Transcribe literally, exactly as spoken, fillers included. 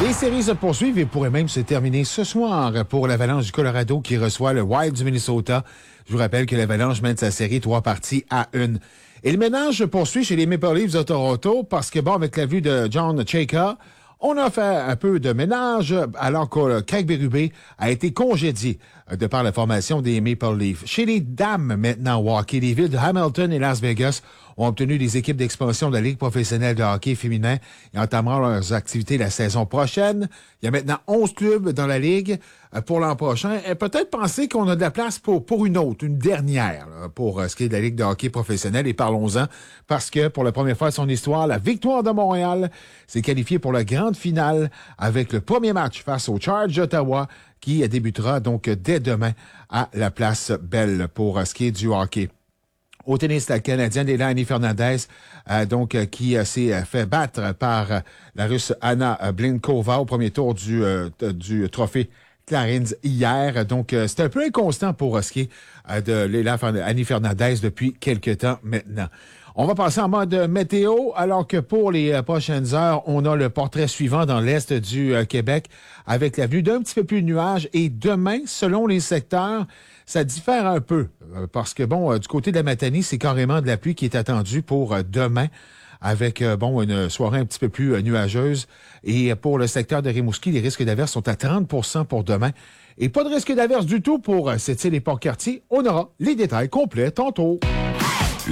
Les séries se poursuivent et pourraient même se terminer ce soir pour l'Avalanche du Colorado qui reçoit le Wild du Minnesota. Je vous rappelle que l'Avalanche mène sa série trois parties à une. Et le ménage se poursuit chez les Maple Leafs de Toronto parce que, bon, avec la vue de John Chayka, on a fait un peu de ménage alors que Craig Berube a été congédié de par la formation des Maple Leafs. Chez les dames maintenant au hockey, les villes de Hamilton et Las Vegas ont obtenu des équipes d'expansion de la Ligue professionnelle de hockey féminin et entameront leurs activités la saison prochaine. Il y a maintenant onze clubs dans la Ligue pour l'an prochain. Et peut-être penser qu'on a de la place pour, pour une autre, une dernière, là, pour ce qui est de la Ligue de hockey professionnelle. Et parlons-en, parce que pour la première fois de son histoire, la Victoire de Montréal s'est qualifiée pour la grande finale avec le premier match face aux Chargers d'Ottawa qui débutera donc dès demain à la Place Belle pour ce qui est du hockey. Au tennis, la Canadienne Eleni Fernandez, euh, donc euh, qui euh, s'est euh, fait battre par euh, la Russe Anna Blinkova au premier tour du, euh, du trophée Clarins hier. Donc, euh, c'est un peu inconstant pour euh, ce qui est euh, de Eleni Fernandez depuis quelques temps maintenant. On va passer en mode météo, alors que pour les euh, prochaines heures, on a le portrait suivant dans l'est du euh, Québec avec la venue d'un petit peu plus de nuages. Et demain, selon les secteurs, ça diffère un peu euh, parce que, bon, euh, du côté de la Matanie, c'est carrément de la pluie qui est attendue pour euh, demain avec, euh, bon, une soirée un petit peu plus euh, nuageuse. Et euh, pour le secteur de Rimouski, les risques d'averse sont à trente pour cent pour demain. Et pas de risque d'averse du tout pour euh, cette île et Port-Cartier. On aura les détails complets tantôt.